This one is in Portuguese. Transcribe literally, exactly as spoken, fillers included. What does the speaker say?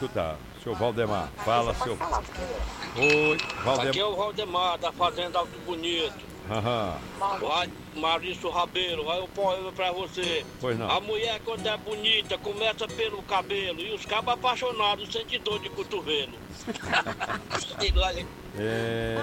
escutar. Seu Valdemar, fala, seu... Oi, Valdemar. Aqui é o Valdemar, da Fazenda Alto Bonito. Aham. Vai, Maurício Rabelo, vai o poema pra você. Pois não. A mulher, quando é bonita, começa pelo cabelo. E os cabos apaixonados sentem dor de cotovelo. É...